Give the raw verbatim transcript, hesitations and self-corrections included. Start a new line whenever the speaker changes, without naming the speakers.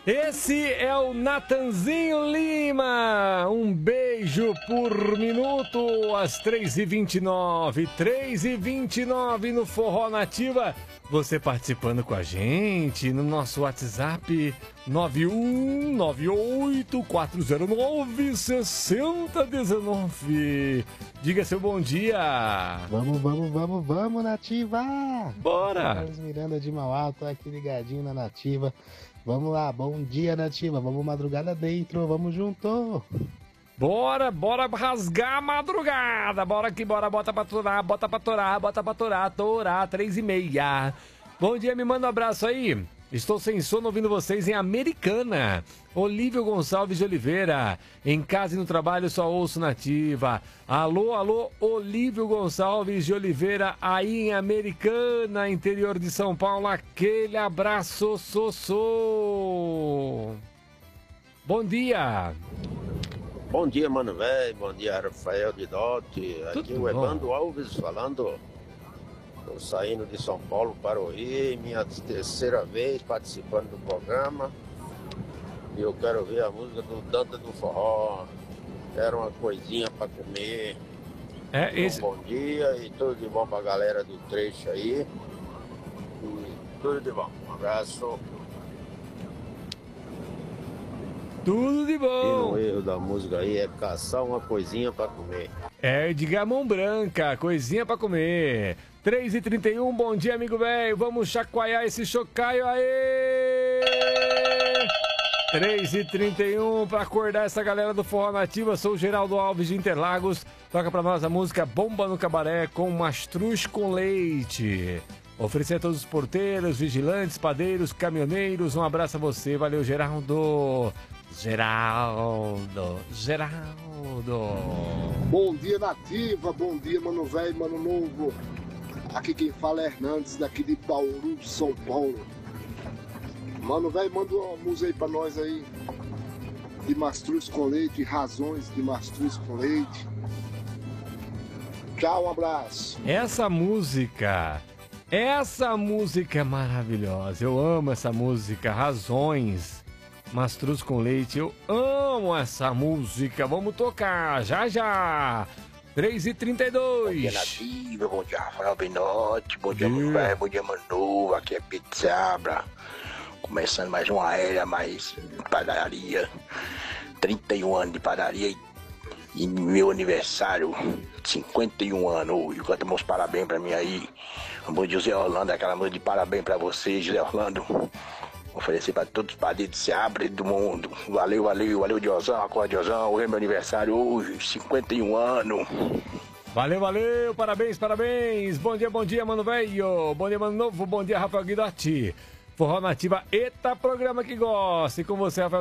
Esse é o Natanzinho Lima. Um beijo por minuto às três e vinte e nove. três e vinte e nove no Forró Nativa. Você participando com a gente no nosso WhatsApp nove um nove oito quatro zero nove seis zero um nove. Diga seu bom dia.
Vamos, vamos, vamos, vamos, Nativa.
Bora.
Carlos Miranda de Mauá, tô aqui ligadinho na Nativa. Vamos lá, bom dia, Nativa. Vamos madrugada dentro, vamos junto.
Bora, bora rasgar a madrugada. Bora que bora, bota pra torar, bota pra torar, bota pra torar, torar, três e meia. Bom dia, me manda um abraço aí. Estou sem sono ouvindo vocês em Americana. Olívio Gonçalves de Oliveira. Em casa e no trabalho só ouço Nativa. Alô, alô, Olívio Gonçalves de Oliveira, aí em Americana, interior de São Paulo. Aquele abraço, sossô. Bom dia.
Bom dia, mano velho. Bom dia, Rafael de Dote. Aqui
Tudo
o Evandro
bom?
Alves falando. Estou saindo de São Paulo para o Rio, minha terceira vez participando do programa. E eu quero ver a música do Danta do Forró. Quero uma coisinha para comer.
É, esse...
Um bom dia e tudo de bom para a galera do trecho aí. E tudo de bom. Um abraço.
Tudo de
E
bom.
no erro da música aí é caçar uma coisinha para comer.
É de Gamão Branca, coisinha pra comer. três e trinta e um, bom dia, amigo velho. Vamos chacoalhar esse chocaio aí. três e trinta e um, pra acordar essa galera do Forró Nativa. Sou o Geraldo Alves de Interlagos. Toca pra nós a música Bomba no Cabaré com Mastruz com Leite. Oferecer a todos os porteiros, vigilantes, padeiros, caminhoneiros. Um abraço a você. Valeu, Geraldo. Geraldo, Geraldo.
Bom dia, Nativa. Bom dia, mano velho, mano novo. Aqui quem fala é Hernandes, daqui de Bauru, São Paulo. Mano velho, manda uma música aí pra nós aí. De Mastruz com Leite, razões de Mastruz com Leite. Tchau, um abraço.
Essa música, essa música é maravilhosa. Eu amo essa música, Razões. Mastruz com Leite, eu amo essa música. Vamos tocar, já já. três e trinta e dois.
Bom dia, Nativa. Bom dia, Rafael Benotti. Bom dia, Mano Velho. Bom dia, Manu. Aqui é Pizzabra. Começando mais uma era, mais padaria. trinta e um anos de padaria e, e meu aniversário, cinquenta e um anos. Hoje, canta meus parabéns pra mim aí. Bom dia, José Orlando. Aquela música de parabéns pra você, José Orlando. Oferecer para todos os padrinhos de Seabra do mundo. Valeu, valeu, valeu, Diozão, acorda, Diozão. Hoje é meu aniversário, hoje, cinquenta e um anos.
Valeu, valeu, parabéns, parabéns. Bom dia, bom dia, mano velho. Bom dia, mano novo. Bom dia, Rafael Guidotti. Forró Nativa, eita programa que gosta. E com você, Rafael.